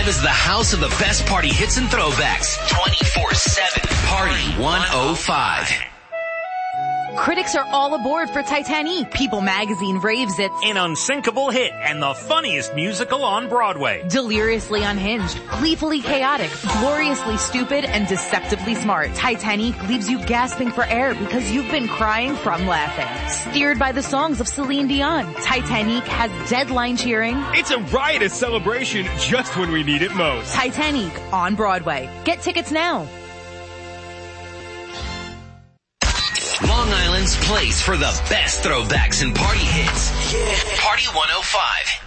105 is the house of the best party hits and throwbacks. 24/7. Party 105. Critics are all aboard for Titanic. People magazine raves it's an unsinkable hit and the funniest musical on Broadway. Deliriously unhinged, gleefully chaotic, gloriously stupid, and deceptively smart. Titanic leaves you gasping for air because you've been crying from laughing. Steered by the songs of Celine Dion, Titanic has deadline cheering. It's a riotous celebration just when we need it most. Titanic on Broadway. Get tickets now. Long Island's place for the best throwbacks and party hits. Yeah. Party 105.